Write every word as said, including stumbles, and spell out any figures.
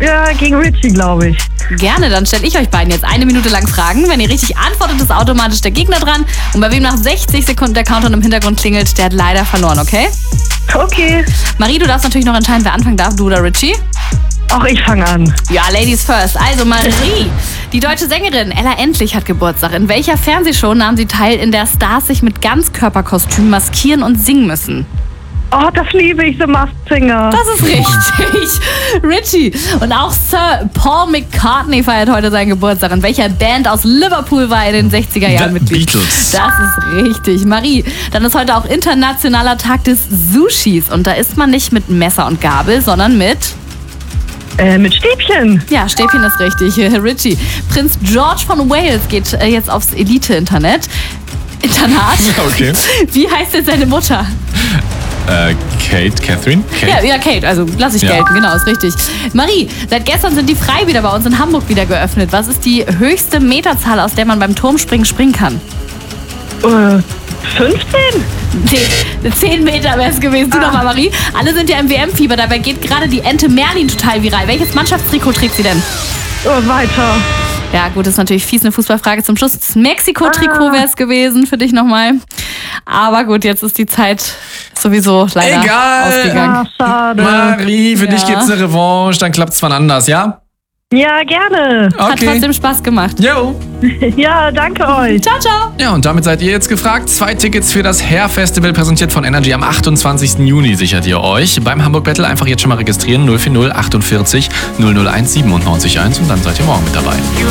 Ja, gegen Richie, glaube ich. Gerne, dann stelle ich euch beiden jetzt eine Minute lang Fragen. Wenn ihr richtig antwortet, ist automatisch der Gegner dran. Und bei wem nach sechzig Sekunden der Countdown im Hintergrund klingelt, der hat leider verloren, okay? Okay. Marie, du darfst natürlich noch entscheiden, wer anfangen darf, du oder Richie. Auch ich fange an. Ja, Ladies first. Also Marie, die deutsche Sängerin Ella Endlich hat Geburtstag. In welcher Fernsehshow nahm sie teil, in der Stars sich mit Ganzkörperkostüm maskieren und singen müssen? Oh, das liebe ich, The Masked Singer. Das ist richtig. Richie. Und auch Sir Paul McCartney feiert heute seinen Geburtstag. In welcher Band aus Liverpool war er in den sechziger Jahren The Mitglied? Beatles. Das ist richtig. Marie, dann ist heute auch internationaler Tag des Sushis. Und da isst man nicht mit Messer und Gabel, sondern mit... Äh, mit Stäbchen. Ja, Stäbchen ist richtig. Richie. Prinz George von Wales geht äh, jetzt aufs Elite-Internet. Internat. Okay. Wie heißt denn seine Mutter? Äh, Kate, Catherine? Kate? Ja, ja, Kate, also lass ich Ja. gelten, genau, ist richtig. Marie, seit gestern sind die Freibäder bei uns in Hamburg wieder geöffnet. Was ist die höchste Meterzahl, aus der man beim Turmspringen springen kann? Äh, fünfzehn? Zehn, zehn Meter wäre es gewesen. Du Ah. nochmal, Marie. Alle sind ja im W M-Fieber, dabei geht gerade die Ente Merlin total viral. Welches Mannschaftstrikot trägt sie denn? Oh, weiter. Ja, gut, das ist natürlich fies, eine Fußballfrage zum Schluss. Das Mexiko-Trikot Ah. wäre es gewesen für dich nochmal. Aber gut, jetzt ist die Zeit sowieso leider Egal. ausgegangen. Ah, schade. Marie, für Ja. dich gibt's eine Revanche, dann klappt's wann anders, ja? Ja, gerne. Hat trotzdem Spaß gemacht. Jo. Ja, danke euch. Ciao, ciao. Ja, und damit seid ihr jetzt gefragt. Zwei Tickets für das Hair Festival, präsentiert von Energy. Am achtundzwanzigsten Juni sichert ihr euch. Beim Hamburg Battle einfach jetzt schon mal registrieren. null vier null achtundvierzig null null eins siebenundneunzig eins und dann seid ihr morgen mit dabei.